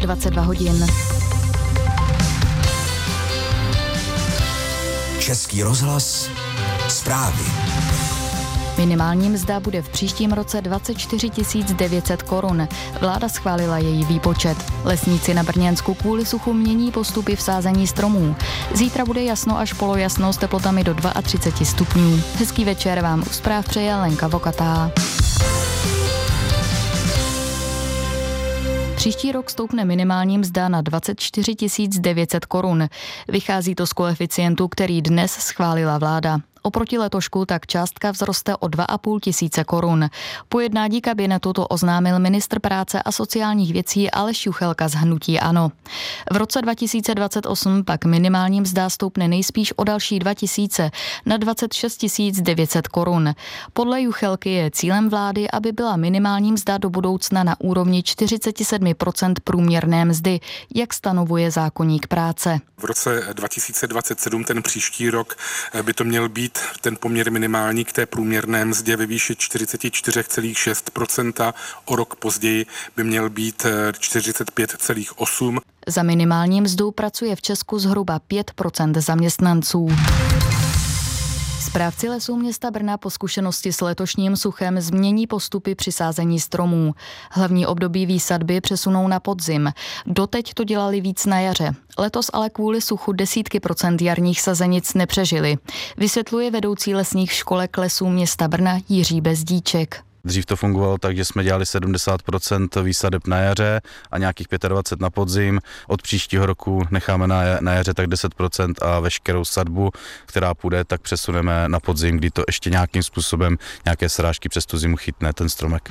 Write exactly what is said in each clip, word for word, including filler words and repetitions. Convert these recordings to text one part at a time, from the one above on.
dvacet dva hodin. Český rozhlas, zprávy. Minimální mzda bude v příštím roce dvacet čtyři tisíc devět set korun. Vláda schválila její výpočet. Lesníci na Brněnsku kvůli suchu mění postupy v sázení stromů. Zítra bude jasno až polojasno s teplotami do třicet dva stupňů. Hezký večer vám u zpráv přeje Lenka Vokatá. Příští rok stoupne minimální mzda na dvacet čtyři tisíc devět set korun. Vychází to z koeficientu, který dnes schválila vláda. Oproti letošku tak částka vzroste o dva a půl tisíce korun. Po jednání kabinetu to oznámil ministr práce a sociálních věcí Aleš Juchelka z hnutí ANO. V roce dva tisíce dvacet osm pak minimální mzda stoupne nejspíš o další dva tisíce na dvacet šest tisíc devět set korun. Podle Juchelky je cílem vlády, aby byla minimální mzda do budoucna na úrovni čtyřicet sedm procent průměrné mzdy, jak stanovuje zákoník práce. V roce dva tisíce dvacet sedm, ten příští rok, by to měl být ten poměr minimální k té průměrné mzdě ve výši čtyřicet čtyři celá šest procenta, o rok později by měl být čtyřicet pět celá osm procenta. Za minimální mzdu pracuje v Česku zhruba pět procent zaměstnanců. Správci lesů města Brna po zkušenosti s letošním suchem změní postupy při sázení stromů. Hlavní období výsadby přesunou na podzim. Doteď to dělali víc na jaře. Letos ale kvůli suchu desítky procent jarních sazenic nepřežili. Vysvětluje vedoucí lesních školek lesů města Brna Jiří Bezdíček. Dřív to fungovalo tak, že jsme dělali sedmdesát procent výsadeb na jaře a nějakých dvacet pět na podzim. Od příštího roku necháme na jaře tak deset procent a veškerou sadbu, která půjde, tak přesuneme na podzim, kdy to ještě nějakým způsobem nějaké srážky přes tu zimu chytne ten stromek.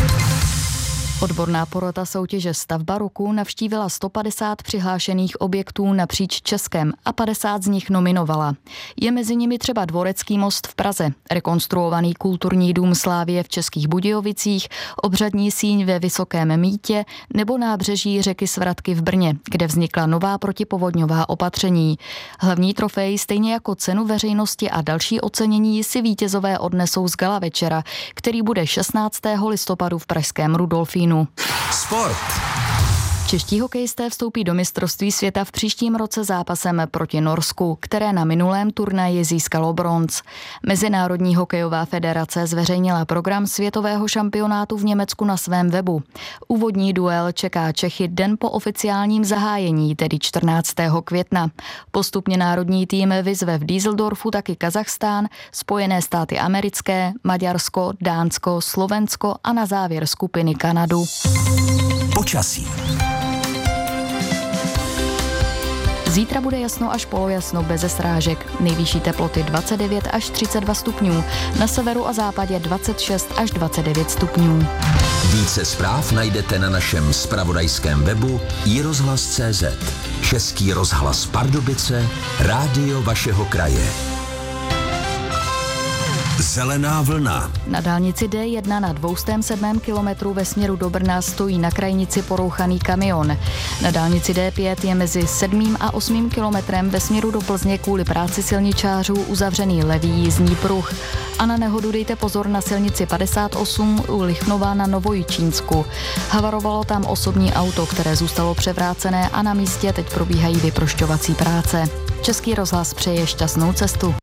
Odborná porota soutěže Stavba roku navštívila sto padesát přihlášených objektů napříč Českem a padesát z nich nominovala. Je mezi nimi třeba Dvorecký most v Praze, rekonstruovaný kulturní dům Slávie v Českých Budějovicích, obřadní síň ve Vysokém Mýtě nebo nábřeží řeky Svratky v Brně, kde vznikla nová protipovodňová opatření. Hlavní trofej, stejně jako cenu veřejnosti a další ocenění, si vítězové odnesou z gala večera, který bude šestnáctého listopadu v pražském Rudolfínu. Sport. Čeští hokejisté vstoupí do mistrovství světa v příštím roce zápasem proti Norsku, které na minulém turnaji získalo bronz. Mezinárodní hokejová federace zveřejnila program světového šampionátu v Německu na svém webu. Úvodní duel čeká Čechy den po oficiálním zahájení, tedy čtrnáctého května. Postupně národní tým vyzve v Düsseldorfu taky Kazachstán, Spojené státy americké, Maďarsko, Dánsko, Slovensko a na závěr skupiny Kanadu. Počasí. Zítra bude jasno až polojasno beze srážek. Nejvyšší teploty dvacet devět až třicet dva stupňů. Na severu a západě dvacet šest až dvacet devět stupňů. Více zpráv najdete na našem zpravodajském webu i rozhlas tečka cé zet. Český rozhlas Pardubice, rádio vašeho kraje. Zelená vlna. Na dálnici D jedna na dvěstě sedm kilometru ve směru do Brna stojí na krajnici porouchaný kamion. Na dálnici D pět je mezi sedmým a osmým kilometrem ve směru do Plzně kvůli práci silničářů uzavřený levý jízdní pruh. A na nehodu dejte pozor na silnici padesát osm u Lichnova na Novojičínsku. Havarovalo tam osobní auto, které zůstalo převrácené a na místě teď probíhají vyprošťovací práce. Český rozhlas přeje šťastnou cestu.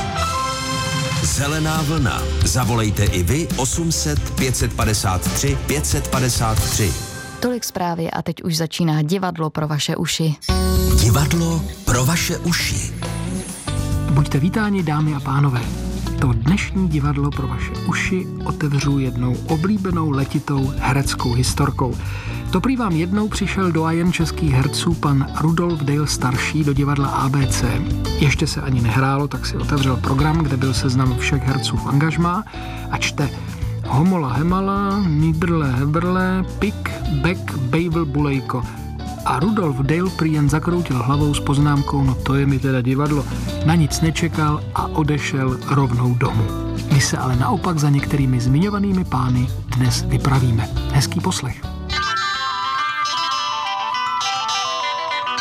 Zelená vlna. Zavolejte i vy osm set pět padesát tři pět padesát tři. Tolik zprávy a teď už začíná divadlo pro vaše uši. Divadlo pro vaše uši. Buďte vítáni, dámy a pánové. To dnešní divadlo pro vaše uši otevřu jednou oblíbenou letitou hereckou historkou. To prý vám jednou přišel doyen českých herců pan Rudolf Dale starší do divadla á bé cé. Ještě se ani nehrálo, tak si otevřel program, kde byl seznam všech herců v angažmá a čte Homola Hemala, Nidrle Hebrle, Pik, Bek, Bejvel, Bulejko. A Rudolf Dale prý jen zakroutil hlavou s poznámkou, no to je mi teda divadlo. Na nic nečekal a odešel rovnou domů. My se ale naopak za některými zmiňovanými pány dnes vypravíme. Hezký poslech.